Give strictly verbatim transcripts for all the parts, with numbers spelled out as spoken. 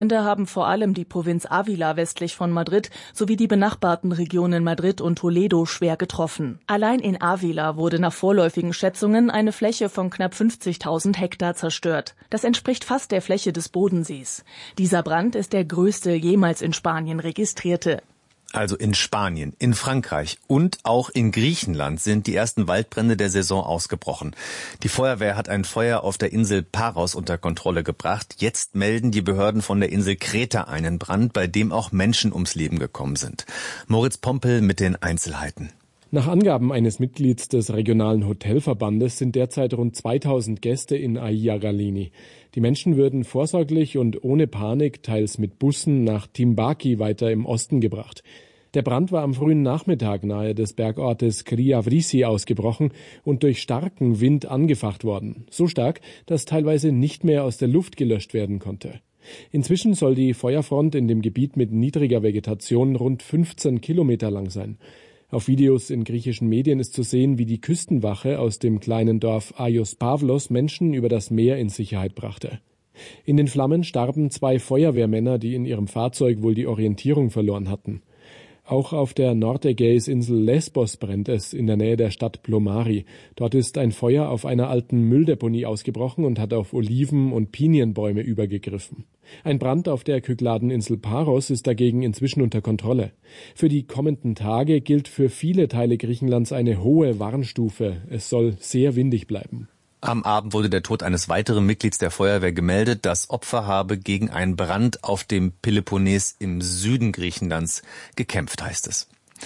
Brände haben vor allem die Provinz Ávila westlich von Madrid sowie die benachbarten Regionen Madrid und Toledo schwer getroffen. Allein in Ávila wurde nach vorläufigen Schätzungen eine Fläche von knapp fünfzigtausend Hektar zerstört. Das entspricht fast der Fläche des Bodensees. Dieser Brand ist der größte jemals in Spanien registrierte. Also in Spanien, in Frankreich und auch in Griechenland sind die ersten Waldbrände der Saison ausgebrochen. Die Feuerwehr hat ein Feuer auf der Insel Paros unter Kontrolle gebracht. Jetzt melden die Behörden von der Insel Kreta einen Brand, bei dem auch Menschen ums Leben gekommen sind. Moritz Pompel mit den Einzelheiten. Nach Angaben eines Mitglieds des regionalen Hotelverbandes sind derzeit rund zweitausend Gäste in Aia Galini. Die Menschen würden vorsorglich und ohne Panik teils mit Bussen nach Timbaki weiter im Osten gebracht. Der Brand war am frühen Nachmittag nahe des Bergortes Criavrisi ausgebrochen und durch starken Wind angefacht worden. So stark, dass teilweise nicht mehr aus der Luft gelöscht werden konnte. Inzwischen soll die Feuerfront in dem Gebiet mit niedriger Vegetation rund fünfzehn Kilometer lang sein. Auf Videos in griechischen Medien ist zu sehen, wie die Küstenwache aus dem kleinen Dorf Aios Pavlos Menschen über das Meer in Sicherheit brachte. In den Flammen starben zwei Feuerwehrmänner, die in ihrem Fahrzeug wohl die Orientierung verloren hatten. Auch auf der Nordägäisinsel Lesbos brennt es in der Nähe der Stadt Plomari. Dort ist ein Feuer auf einer alten Mülldeponie ausgebrochen und hat auf Oliven- und Pinienbäume übergegriffen. Ein Brand auf der Kykladeninsel Paros ist dagegen inzwischen unter Kontrolle. Für die kommenden Tage gilt für viele Teile Griechenlands eine hohe Warnstufe. Es soll sehr windig bleiben. Am Abend wurde der Tod eines weiteren Mitglieds der Feuerwehr gemeldet. Das Opfer habe gegen einen Brand auf dem Peloponnes im Süden Griechenlands gekämpft, heißt es.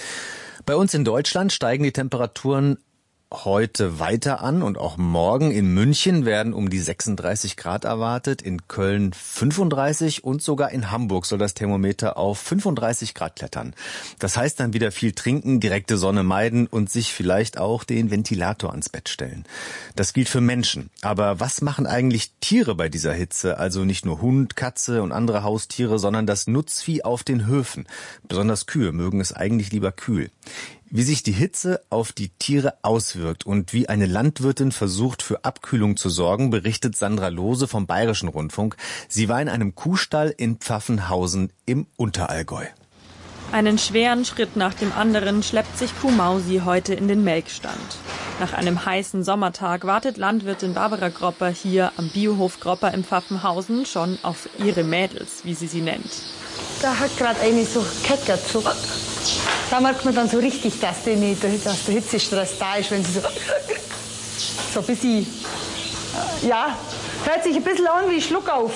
Bei uns in Deutschland steigen die Temperaturen heute weiter an und auch morgen. In München werden um die sechsunddreißig Grad erwartet, in Köln fünfunddreißig und sogar in Hamburg soll das Thermometer auf fünfunddreißig Grad klettern. Das heißt dann wieder viel trinken, direkte Sonne meiden und sich vielleicht auch den Ventilator ans Bett stellen. Das gilt für Menschen. Aber was machen eigentlich Tiere bei dieser Hitze? Also nicht nur Hund, Katze und andere Haustiere, sondern das Nutzvieh auf den Höfen. Besonders Kühe mögen es eigentlich lieber kühl. Wie sich die Hitze auf die Tiere auswirkt und wie eine Landwirtin versucht, für Abkühlung zu sorgen, berichtet Sandra Lohse vom Bayerischen Rundfunk. Sie war in einem Kuhstall in Pfaffenhausen im Unterallgäu. Einen schweren Schritt nach dem anderen schleppt sich Kuh Mausi heute in den Melkstand. Nach einem heißen Sommertag wartet Landwirtin Barbara Gropper hier am Biohof Gropper in Pfaffenhausen schon auf ihre Mädels, wie sie sie nennt. Da hat gerade eine so gekeckert. So. Da merkt man dann so richtig, dass, die nicht, dass der Hitzestress da ist, wenn sie so, so ein bisschen, ja, hört sich ein bisschen an wie Schluckauf.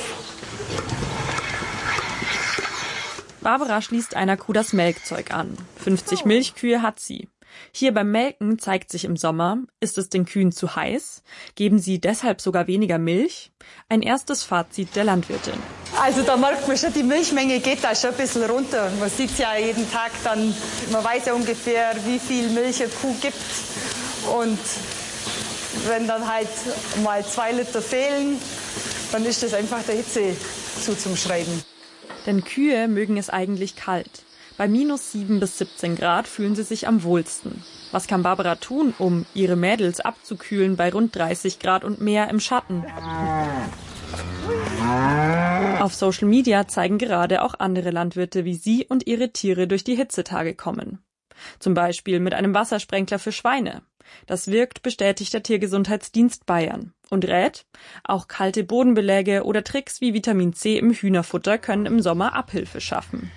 Barbara schließt einer Kuh das Melkzeug an. fünfzig Milchkühe hat sie. Hier beim Melken zeigt sich im Sommer, ist es den Kühen zu heiß? Geben sie deshalb sogar weniger Milch? Ein erstes Fazit der Landwirtin. Also da merkt man schon, die Milchmenge geht da schon ein bisschen runter. Man sieht es ja jeden Tag dann, man weiß ja ungefähr, wie viel Milch eine Kuh gibt. Und wenn dann halt mal zwei Liter fehlen, dann ist das einfach der Hitze zuzuschreiben. Denn Kühe mögen es eigentlich kalt. Bei minus sieben bis siebzehn Grad fühlen sie sich am wohlsten. Was kann Barbara tun, um ihre Mädels abzukühlen bei rund dreißig Grad und mehr im Schatten? Auf Social Media zeigen gerade auch andere Landwirte, wie sie und ihre Tiere durch die Hitzetage kommen. Zum Beispiel mit einem Wassersprenkler für Schweine. Das wirkt, bestätigt der Tiergesundheitsdienst Bayern. Und rät, auch kalte Bodenbeläge oder Tricks wie Vitamin C im Hühnerfutter können im Sommer Abhilfe schaffen.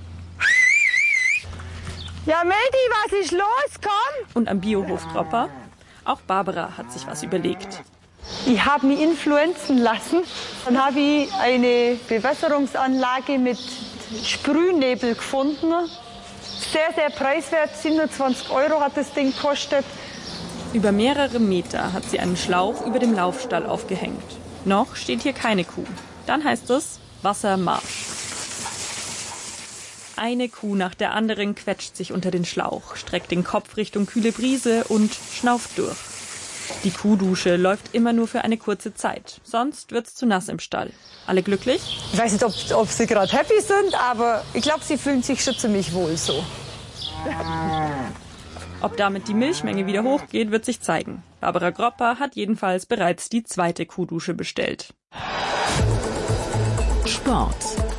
Ja, Mädi, was ist los? Komm! Und am Biohof Gropper? Auch Barbara hat sich was überlegt. Ich habe mich influenzen lassen. Dann habe ich eine Bewässerungsanlage mit Sprühnebel gefunden. Sehr, sehr preiswert. siebenundzwanzig Euro hat das Ding gekostet. Über mehrere Meter hat sie einen Schlauch über dem Laufstall aufgehängt. Noch steht hier keine Kuh. Dann heißt es Wassermarsch. Eine Kuh nach der anderen quetscht sich unter den Schlauch, streckt den Kopf Richtung kühle Brise und schnauft durch. Die Kuhdusche läuft immer nur für eine kurze Zeit, sonst wird's zu nass im Stall. Alle glücklich? Ich weiß nicht, ob, ob sie gerade happy sind, aber ich glaube, sie fühlen sich schon ziemlich wohl so. Ob damit die Milchmenge wieder hochgeht, wird sich zeigen. Barbara Gropper hat jedenfalls bereits die zweite Kuhdusche bestellt. Sport.